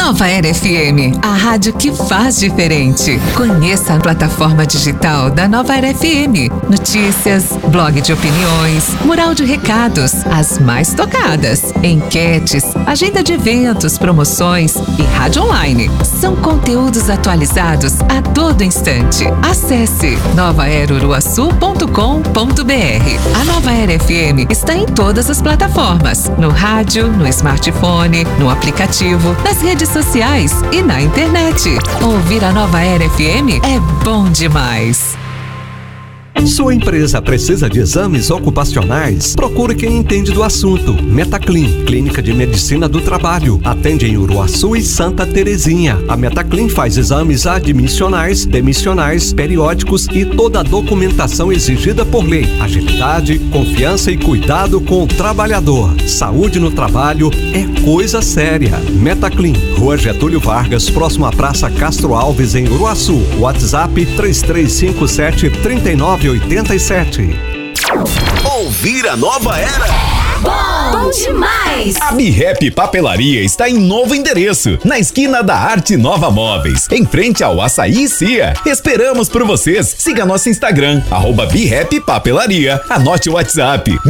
Nova Era FM, a rádio que faz diferente. Conheça a plataforma digital da Nova Era FM. Notícias, blog de opiniões, mural de recados, as mais tocadas, enquetes, agenda de eventos, promoções e rádio online. São conteúdos atualizados a todo instante. Acesse novaeruruaçu.com.br. A Nova Era FM está em todas as plataformas, no rádio, no smartphone, no aplicativo, nas redes sociais e na internet. Ouvir a Nova Era FM é bom demais. Sua empresa precisa de exames ocupacionais? Procure quem entende do assunto. Metaclin, Clínica de Medicina do Trabalho. Atende em Uruaçu e Santa Terezinha. A Metaclin faz exames admissionais, demissionais, periódicos e toda a documentação exigida por lei. Agilidade, confiança e cuidado com o trabalhador. Saúde no trabalho é coisa séria. Metaclin, Rua Getúlio Vargas, próximo à Praça Castro Alves, em Uruaçu. WhatsApp 3357-3987. Ouvir a Nova Era. Bom demais! A BeHappy Papelaria está em novo endereço, na esquina da Arte Nova Móveis, em frente ao Açaí e Cia. Esperamos por vocês. Siga nosso Instagram, @BeHappy Papelaria. Anote o WhatsApp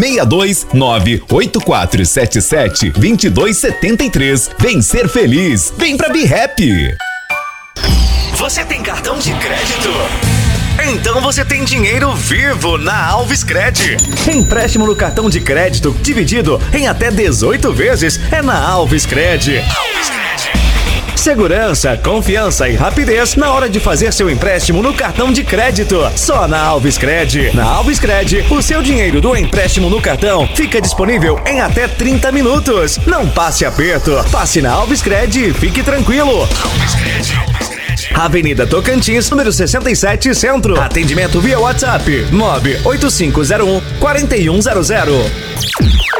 62984772273. Vem ser feliz. Vem pra BeHappy. Você tem cartão de crédito? Então você tem dinheiro vivo na Alviscred. Empréstimo no cartão de crédito dividido em até 18 vezes é na Alviscred. Segurança, confiança e rapidez na hora de fazer seu empréstimo no cartão de crédito. Só na Alviscred. Na Alviscred, o seu dinheiro do empréstimo no cartão fica disponível em até 30 minutos. Não passe aperto. Passe na Alviscred e fique tranquilo. Avenida Tocantins, número 67, Centro. Atendimento via WhatsApp 98501-4100.